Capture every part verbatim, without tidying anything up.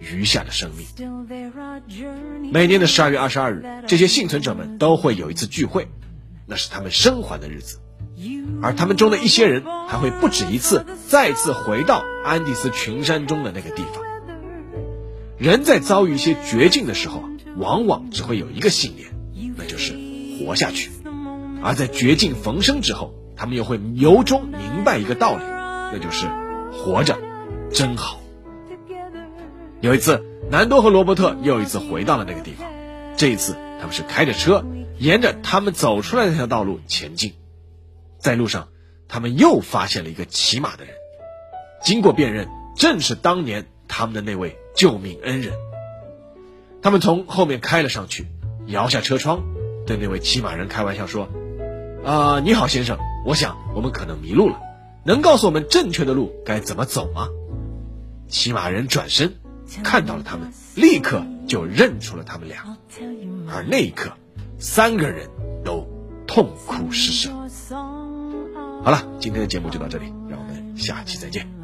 余下的生命。每年的十二月二十二日，这些幸存者们都会有一次聚会，那是他们生还的日子。而他们中的一些人还会不止一次再次回到安第斯群山中的那个地方。人在遭遇一些绝境的时候，往往只会有一个信念，那就是活下去。而在绝境逢生之后，他们又会由衷明白一个道理，那就是活着真好。有一次，南多和罗伯特又一次回到了那个地方，这一次他们是开着车沿着他们走出来的那条道路前进。在路上，他们又发现了一个骑马的人，经过辨认，正是当年他们的那位救命恩人。他们从后面开了上去，摇下车窗，对那位骑马人开玩笑说：啊、呃，你好先生，我想我们可能迷路了，能告诉我们正确的路该怎么走吗？骑马人转身看到了他们，立刻就认出了他们俩，而那一刻，三个人都痛哭失声。好了，今天的节目就到这里，让我们下期再见。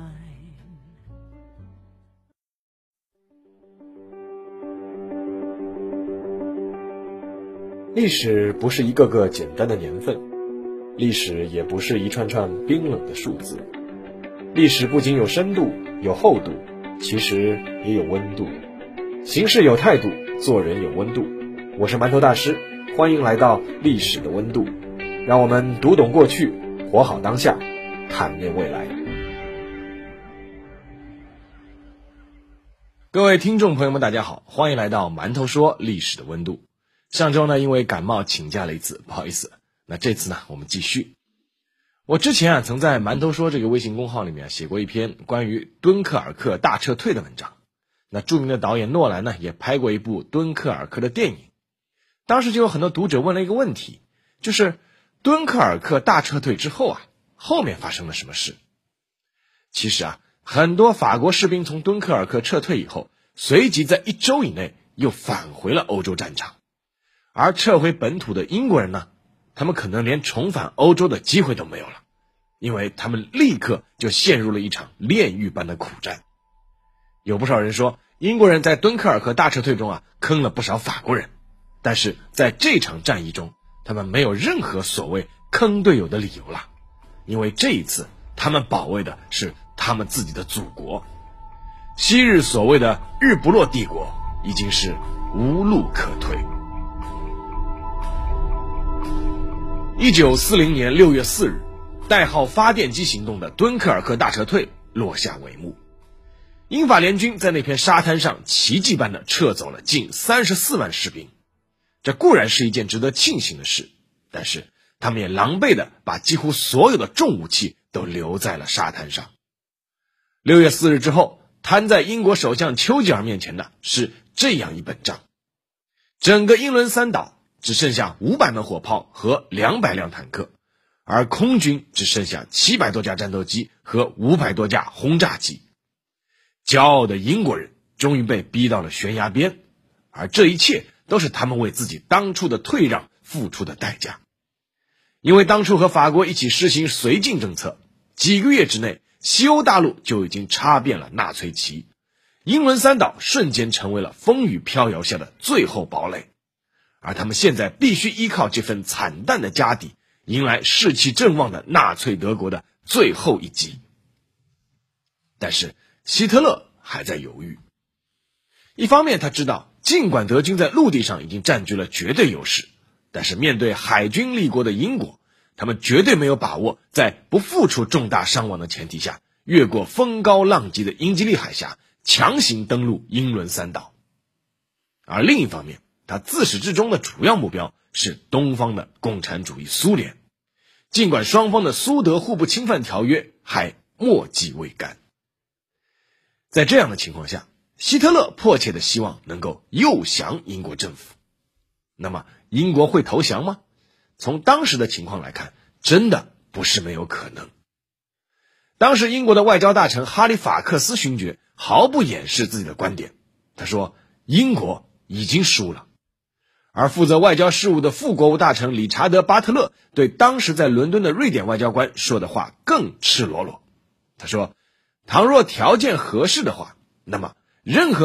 历史不是一个个简单的年份，历史也不是一串串冰冷的数字。历史不仅有深度有厚度，其实也有温度。行事有态度，做人有温度。我是馒头大师，欢迎来到历史的温度，让我们读懂过去，活好当下，坦面未来。各位听众朋友们大家好，欢迎来到馒头说历史的温度。上周呢，因为感冒请假了一次，不好意思。那这次呢，我们继续。我之前啊，曾在馒头说这个微信公号里面写过一篇关于敦刻尔克大撤退的文章。那著名的导演诺兰呢，也拍过一部敦刻尔克的电影。当时就有很多读者问了一个问题，就是敦刻尔克大撤退之后啊，后面发生了什么事？其实啊，很多法国士兵从敦刻尔克撤退以后，随即在一周以内又返回了欧洲战场。而撤回本土的英国人呢，他们可能连重返欧洲的机会都没有了，因为他们立刻就陷入了一场炼狱般的苦战。有不少人说，英国人在敦刻尔克大撤退中啊，坑了不少法国人，但是在这场战役中，他们没有任何所谓坑队友的理由了，因为这一次他们保卫的是他们自己的祖国。昔日所谓的日不落帝国已经是无路可退。一九四零年六月四日，代号发电机行动的敦刻尔克大撤退落下帷幕。英法联军在那片沙滩上奇迹般的撤走了近三十四万士兵。这固然是一件值得庆幸的事，但是他们也狼狈的把几乎所有的重武器都留在了沙滩上。六月四日之后，摊在英国首相丘吉尔面前的是这样一本账：整个英伦三岛只剩下五百门火炮和两百辆坦克，而空军只剩下七百多架战斗机和五百多架轰炸机。骄傲的英国人终于被逼到了悬崖边，而这一切都是他们为自己当初的退让付出的代价。因为当初和法国一起实行绥靖政策，几个月之内，西欧大陆就已经插遍了纳粹旗，英伦三岛瞬间成为了风雨飘摇下的最后堡垒。而他们现在必须依靠这份惨淡的家底，迎来士气正旺的纳粹德国的最后一击。但是希特勒还在犹豫。一方面他知道，尽管德军在陆地上已经占据了绝对优势，但是面对海军立国的英国，他们绝对没有把握在不付出重大伤亡的前提下，越过风高浪急的英吉利海峡，强行登陆英伦三岛。而另一方面，他自始至终的主要目标是东方的共产主义苏联，尽管双方的苏德互不侵犯条约还墨迹未干。在这样的情况下，希特勒迫切的希望能够诱降英国政府。那么英国会投降吗？从当时的情况来看，真的不是没有可能。当时英国的外交大臣哈里法克斯勋爵毫不掩饰自己的观点，他说英国已经输了。而负责外交事务的副国务大臣理查德·巴特勒对当时在伦敦的瑞典外交官说的话更赤裸裸。他说，倘若条件合适的话，那么任何